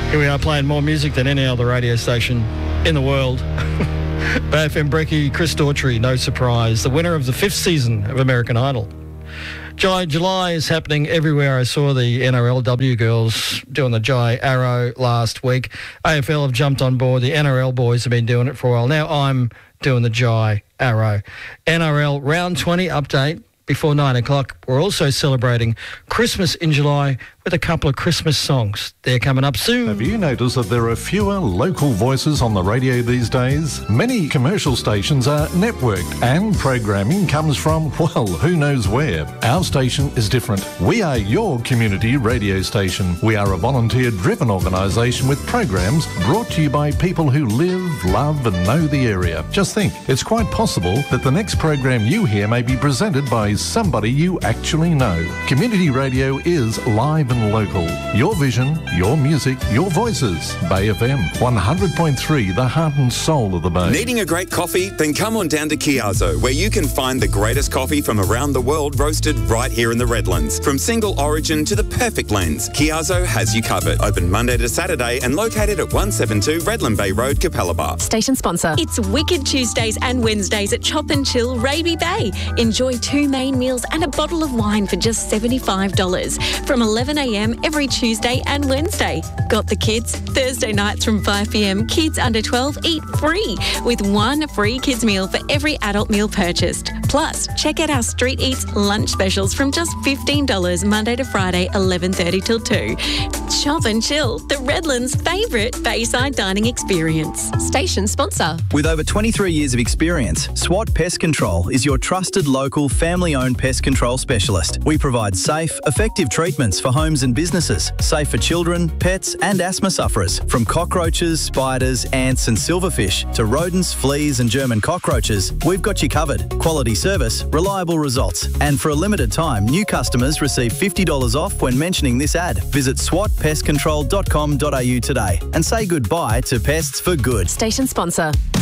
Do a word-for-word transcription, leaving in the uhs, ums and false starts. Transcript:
Here we are playing more music than any other radio station in the world. Bay F M Brekkie, Chris Daughtry, no surprise, the winner of the fifth season of American Idol. July, July is happening everywhere. I saw the N R L W girls doing the Jai Arrow last week. A F L have jumped on board. The N R L boys have been doing it for a while. Now I'm doing the Jai Arrow. N R L Round twenty update before nine o'clock. We're also celebrating Christmas in July with a couple of Christmas songs. They're coming up soon. Have you noticed that there are fewer local voices on the radio these days? Many commercial stations are networked and programming comes from, well, who knows where. Our station is different. We are your community radio station. We are a volunteer-driven organisation with programs brought to you by people who live, love and know the area. Just think, it's quite possible that the next program you hear may be presented by somebody you actually know. Community radio is live and local. Your vision, your music, your voices. Bay F M, one hundred point three, the heart and soul of the Bay. Needing a great coffee? Then come on down to Chiazzo, where you can find the greatest coffee from around the world roasted right here in the Redlands. From single origin to the perfect blends, Chiazzo has you covered. Open Monday to Saturday and located at one seventy-two Redland Bay Road, Capalaba. Station sponsor. It's Wicked Tuesdays and Wednesdays at Chop and Chill, Raby Bay. Enjoy two main meals and a bottle of wine for just seventy-five dollars from eleven a m every Tuesday and Wednesday. Got the kids? Thursday nights from five p m, kids under twelve eat free with one free kids meal for every adult meal purchased. Plus, check out our Street Eats lunch specials from just fifteen dollars Monday to Friday, eleven thirty till two. Chop and Chill, the Redlands' favourite Bayside dining experience. Station sponsor. With over twenty-three years of experience, SWAT Pest Control is your trusted local family-owned pest control specialist. We provide safe, effective treatments for homes and businesses, safe for children, pets and asthma sufferers. From cockroaches, spiders, ants and silverfish to rodents, fleas and German cockroaches, we've got you covered. Quality service, reliable results. And for a limited time, new customers receive fifty dollars off when mentioning this ad. Visit swat pest control dot com dot a u today and say goodbye to pests for good. Station sponsor.